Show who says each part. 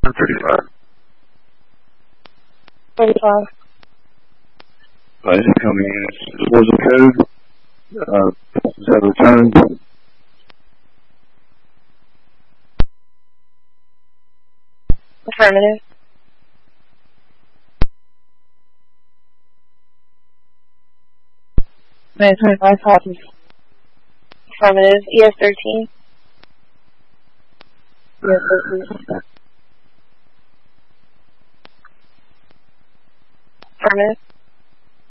Speaker 1: 35.
Speaker 2: 35.
Speaker 1: Is coming in. What was the code? Is that returned?
Speaker 2: Affirmative. May 25 copies. Affirmative. ES13. ES13. Affirmative.